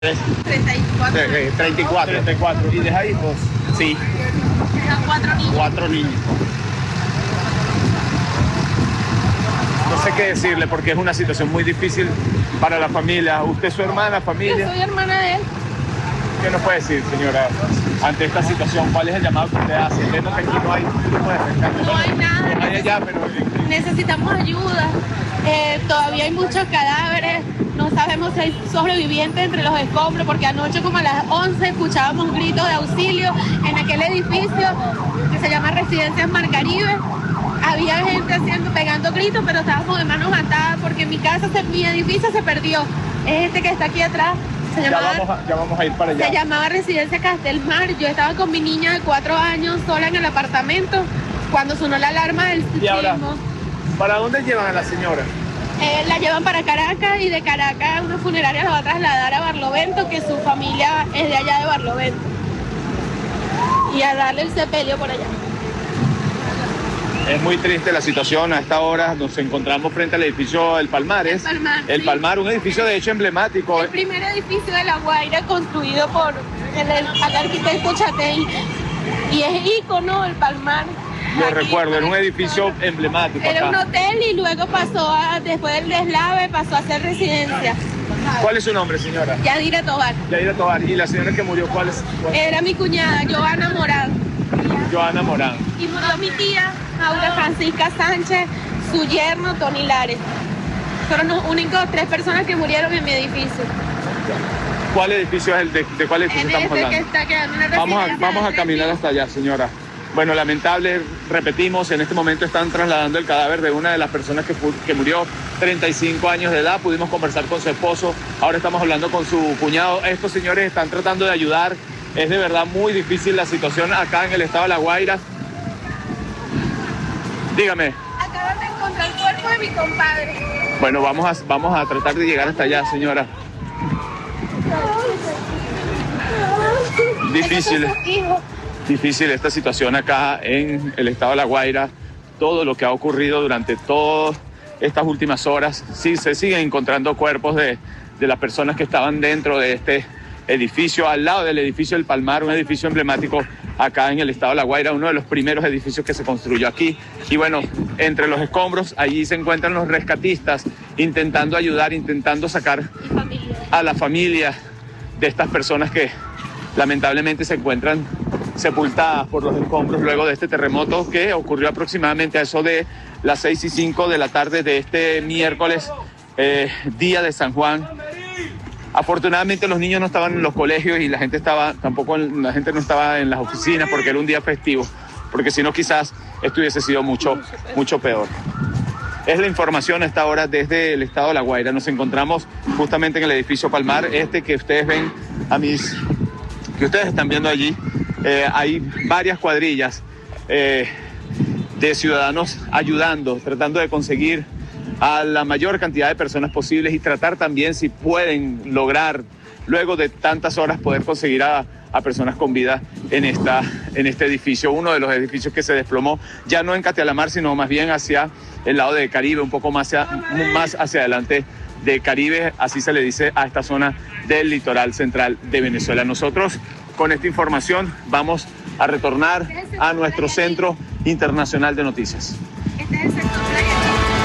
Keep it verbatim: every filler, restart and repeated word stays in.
treinta y cuatro. treinta y cuatro. treinta y cuatro. ¿Y deja hijos? Sí, Deja cuatro niños. cuatro niños. No sé qué decirle porque es una situación muy difícil para la familia. ¿Usted es su hermana, Yo familia? soy hermana de él. ¿Qué nos puede decir, señora, ante esta situación? ¿Cuál es el llamado que usted hace? Entiendo que aquí no hay grupo de rescate. No hay nada. No hay allá, pero... Necesitamos ayuda. Eh, todavía hay muchos cadáveres. No sabemos si hay sobrevivientes entre los escombros, porque anoche como a las once escuchábamos gritos de auxilio en aquel edificio que se llama Residencias Mar Caribe. Había gente haciendo, pegando gritos, pero estábamos de manos atadas porque mi casa, se, mi edificio se perdió. Es este que está aquí atrás. Se Ya llamaba, vamos, a, ya vamos a ir para allá. se llamaba Residencia Castelmar. Yo estaba con mi niña de cuatro años sola en el apartamento cuando sonó la alarma del Y ahora, sismo. ¿para dónde llevan a la señora? Eh, la llevan para Caracas y de Caracas una funeraria la va a trasladar a Barlovento, que su familia es de allá de Barlovento. Y a darle el sepelio por allá. Es muy triste la situación. A esta hora nos encontramos frente al edificio El Palmares. El Palmar, El sí. Palmar, un edificio de hecho emblemático. El primer edificio de La Guaira construido por el, el, el arquitecto Chatey. Y es ícono el Palmar. Lo Aquí, recuerdo, era un aquí, edificio emblemático Era un acá. hotel y luego pasó a, después del deslave, pasó a ser residencia. ¿Cuál es su nombre, señora? Yadira Tobar. Yaira Tobar. ¿Y la señora que murió cuál es? ¿Cuál? Era mi cuñada, Joana Morán. Joana Morán. Y murió mi tía, Aura Francisca Sánchez, su yerno, Tony Lares. Fueron los únicos tres personas que murieron en mi edificio. ¿Cuál edificio es el de, de cuál edificio En estamos ese que hablando? está quedando una Vamos a, residencia vamos a de caminar tres hasta allá, señora. Bueno, lamentable, repetimos, en este momento están trasladando el cadáver de una de las personas que, que murió, treinta y cinco años de edad. Pudimos conversar con su esposo, ahora estamos hablando con su cuñado. Estos señores están tratando de ayudar. Es de verdad muy difícil la situación acá en el estado de La Guaira. Dígame. Acaban de encontrar el cuerpo de mi compadre. Bueno, vamos a, vamos a tratar de llegar hasta allá, señora. Difícil. Esos son sus hijos. Difícil esta situación acá en el estado de La Guaira, todo lo que ha ocurrido durante todas estas últimas horas. Sí, se siguen encontrando cuerpos de, de las personas que estaban dentro de este edificio, al lado del edificio El Palmar, un edificio emblemático acá en el estado de La Guaira, uno de los primeros edificios que se construyó aquí. Y bueno, entre los escombros, allí se encuentran los rescatistas intentando ayudar, intentando sacar Mi familia. a la familia de estas personas que lamentablemente se encuentran sepultadas por los escombros luego de este terremoto que ocurrió aproximadamente a eso de las seis y cinco de la tarde de este miércoles, eh, día de San Juan. Afortunadamente los niños no estaban en los colegios y la gente estaba tampoco en, la gente no estaba en las oficinas porque era un día festivo, porque si no quizás esto hubiese sido mucho, mucho peor. Es la información a esta hora desde el estado de La Guaira. Nos encontramos justamente en el edificio Palmar, este que ustedes ven a mis, que ustedes están viendo allí. Eh, hay varias cuadrillas eh, de ciudadanos ayudando, tratando de conseguir a la mayor cantidad de personas posibles y tratar también si pueden lograr, luego de tantas horas, poder conseguir a, a personas con vida en, esta, en este edificio, uno de los edificios que se desplomó, ya no en Catealamar, sino más bien hacia el lado de Caribe, un poco más hacia, más hacia adelante de Caribe, así se le dice a esta zona del litoral central de Venezuela. Nosotros con esta información vamos a retornar a nuestro Centro Internacional de Noticias.